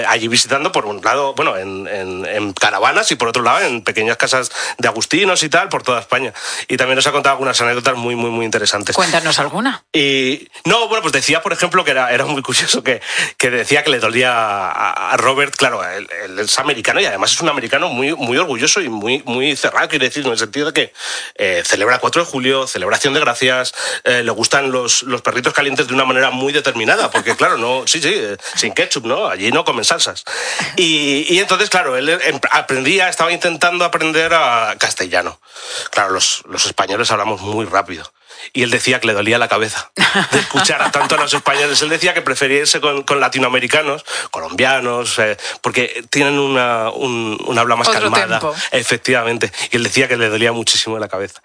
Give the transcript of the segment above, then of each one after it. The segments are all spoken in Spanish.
allí visitando, por un lado, bueno, en caravanas y por otro lado en pequeñas casas de agustinos y tal, por toda España. Y también nos ha contado algunas anécdotas muy, muy, muy interesantes. Cuéntanos alguna. Y no, bueno, pues decía, por ejemplo, que era muy curioso que decía que le dolía a Robert, claro, él es americano y además es un americano muy, muy orgulloso y muy, muy cerrado, quiero decir, en el sentido de que celebra 4 de julio, celebra Acción de Gracias, le gustan los perritos calientes de una manera muy determinada, porque claro, no, sí, sin ketchup, ¿no? Allí no comen salsas. Y entonces, claro, él estaba intentando aprender a castellano. Claro, los españoles hablamos muy rápido. Y él decía que le dolía la cabeza de escuchar a tanto a los españoles. Él decía que prefería irse con latinoamericanos, colombianos, porque tienen un habla más Otro calmada. tempo. Efectivamente. Y él decía que le dolía muchísimo la cabeza.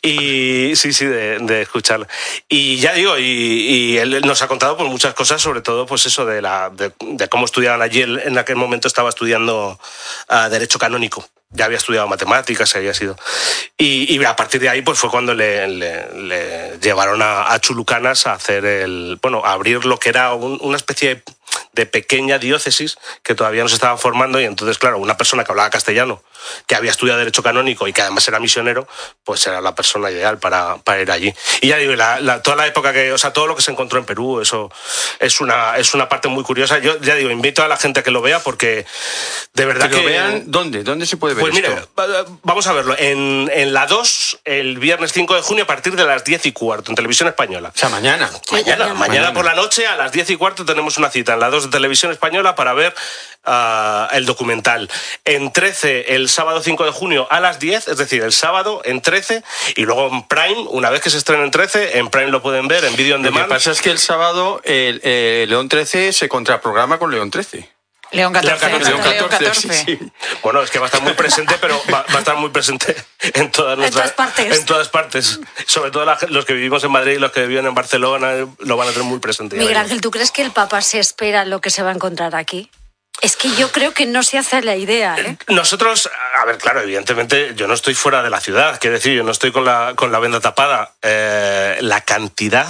Y sí, de escucharlo. Y ya digo, y él nos ha contado pues, muchas cosas, sobre todo pues eso de cómo estudiaban allí. Él en aquel momento estaba estudiando Derecho Canónico. Ya había estudiado matemáticas, había sido. Y a partir de ahí pues fue cuando le llevaron a Chulucanas a hacer a abrir lo que era una especie de pequeña diócesis que todavía no se estaba formando, y entonces, claro, una persona que hablaba castellano, que había estudiado Derecho Canónico y que además era misionero, pues era la persona ideal para ir allí. Y ya digo, toda la época todo lo que se encontró en Perú, eso es una parte muy curiosa. Yo ya digo, invito a la gente a que lo vea porque de verdad que... lo vean, ¿dónde se puede ver pues esto? Mira, vamos a verlo. En la 2, el viernes 5 de junio, a partir de las 10:15, en Televisión Española. O sea, mañana. Mañana por la noche, a las 10:15, tenemos una cita en la 2 de Televisión Española para ver el documental. En 13, el sábado 5 de junio a las 10, es decir, el sábado en 13, y luego en Prime, una vez que se estrene en 13, en Prime lo pueden ver, en Video on Demand. Lo que pasa es que el sábado León 13 se contraprograma con León 13. León 14. Sí. Bueno, es que va a estar muy presente, pero va a estar muy presente en todas partes. Sobre todo los que vivimos en Madrid y los que viven en Barcelona lo van a tener muy presente. Miguel Ángel, ¿tú crees que el Papa se espera lo que se va a encontrar aquí? Es que yo creo que no se hace la idea, ¿eh? Nosotros, a ver, claro, evidentemente yo no estoy fuera de la ciudad, quiero decir, yo no estoy con la venda tapada. La cantidad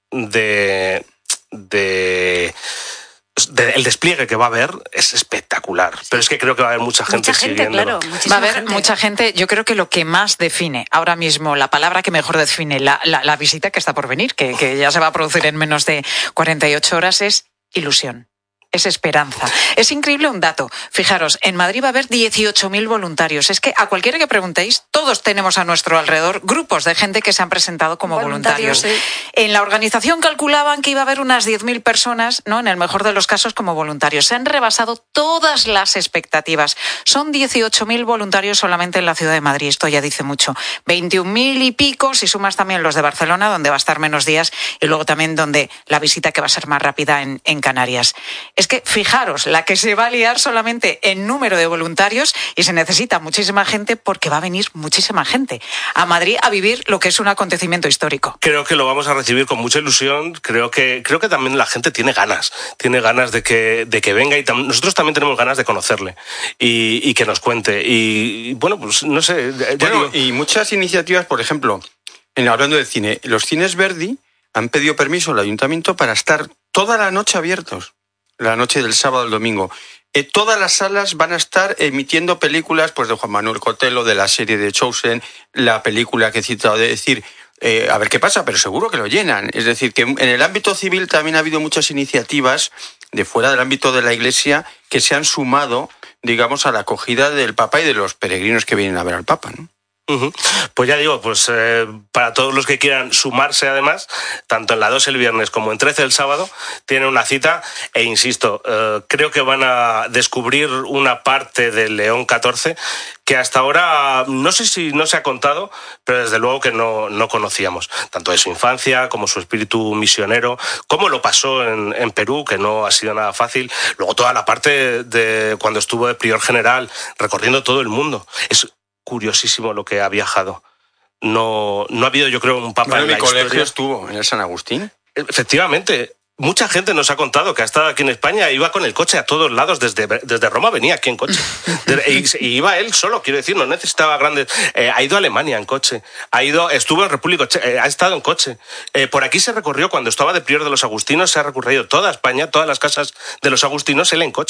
el despliegue que va a haber es espectacular, pero es que creo que va a haber mucha gente siguiéndolo. Claro, va a haber mucha gente. Yo creo que lo que más define ahora mismo, la palabra que mejor define la visita que está por venir, que ya se va a producir en menos de 48 horas, es ilusión. Es esperanza. Es increíble un dato. Fijaros, en Madrid va a haber 18.000 voluntarios. Es que a cualquiera que preguntéis, todos tenemos a nuestro alrededor grupos de gente que se han presentado como voluntarios. Sí. En la organización calculaban que iba a haber unas 10.000 personas, ¿no? En el mejor de los casos, como voluntarios. Se han rebasado todas las expectativas. Son 18.000 voluntarios solamente en la ciudad de Madrid. Esto ya dice mucho. 21.000 y pico, si sumas también los de Barcelona, donde va a estar menos días, y luego también donde la visita que va a ser más rápida en Canarias. Es que, fijaros, la que se va a liar solamente en número de voluntarios, y se necesita muchísima gente porque va a venir muchísima gente a Madrid a vivir lo que es un acontecimiento histórico. Creo que lo vamos a recibir con mucha ilusión. Creo que también la gente tiene ganas de que venga, y nosotros también tenemos ganas de conocerle y que nos cuente. Y bueno, pues no sé. Y muchas iniciativas, por ejemplo, hablando de cine, los cines Verdi han pedido permiso al ayuntamiento para estar toda la noche abiertos. La noche del sábado al domingo. Todas las salas van a estar emitiendo películas pues de Juan Manuel Cotelo, de la serie de Chosen, la película que he citado, de decir, a ver qué pasa, pero seguro que lo llenan. Es decir, que en el ámbito civil también ha habido muchas iniciativas de fuera del ámbito de la Iglesia que se han sumado, digamos, a la acogida del Papa y de los peregrinos que vienen a ver al Papa, ¿no? Pues ya digo, para todos los que quieran sumarse, además, tanto en la 2 el viernes como en 13 el sábado, tienen una cita, e insisto, creo que van a descubrir una parte del León 14 que hasta ahora no sé si no se ha contado, pero desde luego que no conocíamos, tanto de su infancia como su espíritu misionero, cómo lo pasó en Perú, que no ha sido nada fácil, luego toda la parte de cuando estuvo de prior general recorriendo todo el mundo. Es curiosísimo lo que ha viajado. No ha habido, yo creo, un papa en la historia. Mi colegio estuvo en el San Agustín. Efectivamente. Mucha gente nos ha contado que ha estado aquí en España, iba con el coche a todos lados, desde Roma venía aquí en coche. Y iba él solo, quiero decir, no necesitaba grandes... ha ido a Alemania en coche, estuvo en República Checa, ha estado en coche. Por aquí se recorrió, cuando estaba de prior de los agustinos, se ha recorrido toda España, todas las casas de los agustinos, él en coche.